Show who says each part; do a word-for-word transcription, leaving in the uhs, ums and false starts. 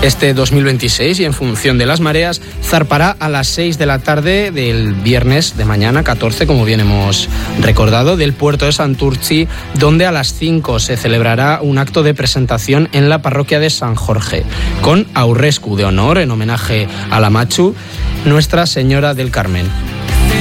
Speaker 1: Este dos mil veintiséis, y en función de las mareas, zarpará a las seis de la tarde del viernes de mañana, catorce, como bien hemos recordado, del puerto de Santurtzi, donde a las cinco se celebrará un acto de presentación en la parroquia de San Jorge, con aurresku de honor en homenaje a la Machu, Nuestra Señora del Carmen.